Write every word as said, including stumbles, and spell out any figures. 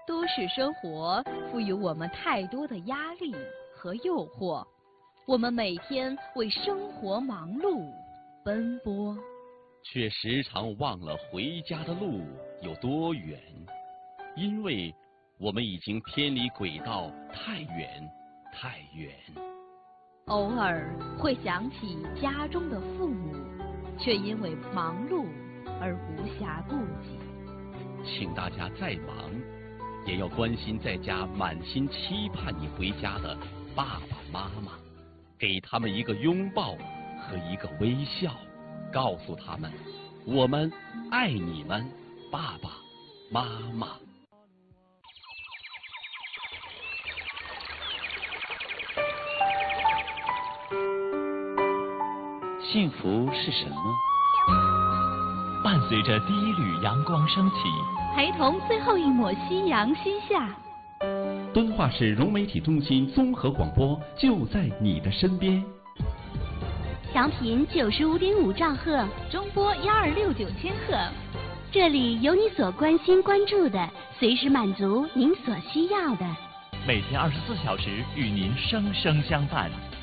都市生活赋予我们太多的压力和诱惑，我们每天为生活忙碌奔波， 却时常忘了回家的路有多远，因为我们已经偏离轨道太远太远。 偶尔会想起家中的父母，却因为忙碌而无暇顾及。 请大家再忙，也要关心在家满心期盼你回家的爸爸妈妈，给他们一个拥抱和一个微笑，告诉他们我们爱你们，爸爸妈妈。 幸福是什么？伴随着第一缕阳光升起， 陪同最后一抹夕阳西下。 敦化市融媒体中心综合广播就在你的身边。 调频九十五点五兆赫， 中波幺二六九千赫。 这里有你所关心关注的，随时满足您所需要的。 每天二十四小时与您生生相伴。